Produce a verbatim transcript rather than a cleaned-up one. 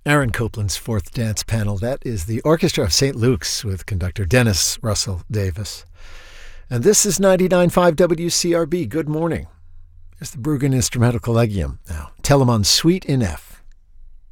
Aaron Copland's fourth dance panel. That is the Orchestra of Saint Luke's with conductor Dennis Russell Davis. And this is ninety-nine point five W C R B. Good morning. Here's the Bruggen Instrumental Collegium now. Telemann Suite in F.